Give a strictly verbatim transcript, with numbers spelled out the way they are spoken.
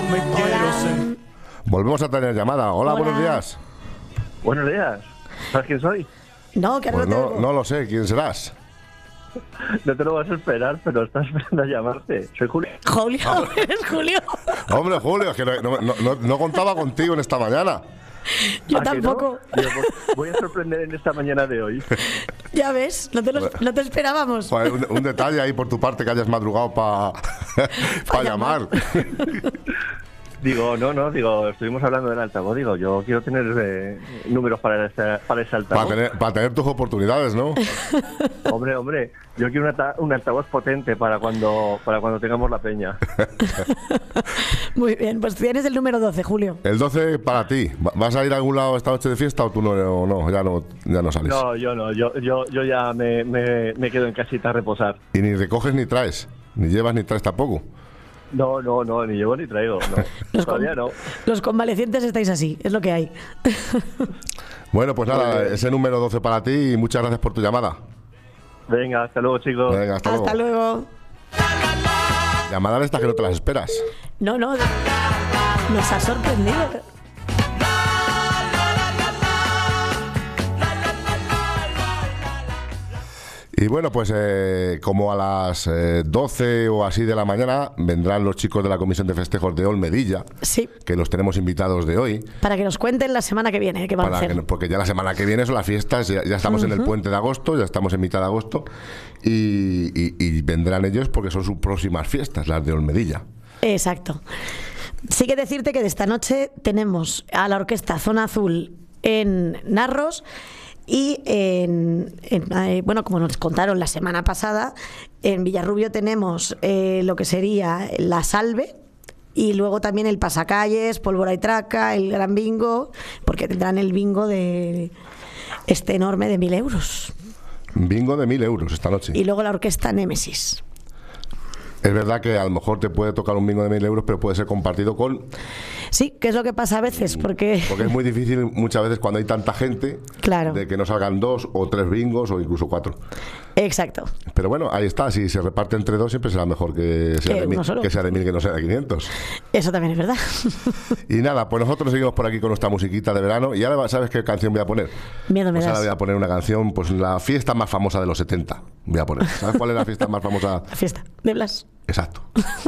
me quiero sentir. Volvemos a tener llamada. Hola, Hola. buenos días. Buenos días. ¿Sabes quién soy? No, que Pues no, no, te no lo sé, ¿quién serás? No te lo vas a esperar, pero estás esperando a llamarte. Soy Julio. Julio, ¿eres Julio? Hombre, Julio, es que no, no- no- no contaba contigo en esta mañana. Yo ¿A que no? tampoco. Yo voy- voy a sorprender en esta mañana de hoy. Ya ves, no te, lo- no te esperábamos. Joder, un, un detalle ahí por tu parte que hayas madrugado para Pa llamar. Digo, no, no, digo, estuvimos hablando del altavoz. Digo, yo quiero tener eh, números para, ese- para ese altavoz. Para tener, para tener tus oportunidades, ¿no? Hombre, hombre, yo quiero un, alta- un altavoz potente para cuando para cuando tengamos la peña. Muy bien, pues tienes el número doce, Julio. El doce para ti. ¿Va- ¿Vas a ir a algún lado esta noche de fiesta o tú no? O no, ya no, ya no sales. No, yo no, yo yo, yo ya me, me, me quedo en casita a reposar. Y ni recoges ni traes. Ni llevas ni traes tampoco. No, no, no, ni llevo ni traigo. No. Los, Todavía con- no. los convalecientes estáis así, es lo que hay. Bueno, pues nada, Muy bien. ese número doce para ti y muchas gracias por tu llamada. Venga, hasta luego, chicos. Venga, hasta, Hasta luego. luego. Llamada de estas que no te las esperas. No, no, nos ha sorprendido. Y bueno, pues eh, como a las eh, doce o así de la mañana vendrán los chicos de la Comisión de Festejos de Olmedilla, Sí, que los tenemos invitados de hoy. para que nos cuenten la semana que viene qué van a Para hacer. que- porque ya la semana que viene son las fiestas, ya, ya estamos en el puente de agosto, ya estamos en mitad de agosto y, y- y vendrán ellos porque son sus próximas fiestas, las de Olmedilla. Exacto. Sí que decirte que de esta noche tenemos a la orquesta Zona Azul en Narros y en, en, eh, bueno, como nos contaron la semana pasada, en Villarrubio tenemos eh, lo que sería la Salve y luego también el Pasacalles, Pólvora y Traca, el Gran Bingo, porque tendrán el bingo de este enorme de mil euros. Bingo de mil euros esta noche. Y luego la orquesta Némesis. Es verdad que a lo mejor te puede tocar un bingo de mil euros, pero puede ser compartido con... Sí, que es lo que pasa a veces, porque... Porque es muy difícil muchas veces cuando hay tanta gente Claro. de que no salgan dos o tres bingos o incluso cuatro. Exacto. Pero bueno, ahí está. Si se reparte entre dos siempre será mejor que sea, Que de, mil, uno solo. que sea de mil que no sea de quinientos. Eso también es verdad. Y nada, pues nosotros seguimos por aquí con nuestra musiquita de verano. Y ahora, ¿sabes qué canción voy a poner? Miedo me Pues ahora das. voy a poner una canción, pues la fiesta más famosa de los setenta. Voy a poner. ¿Sabes cuál es la fiesta más famosa? La fiesta de Blas. Exacto.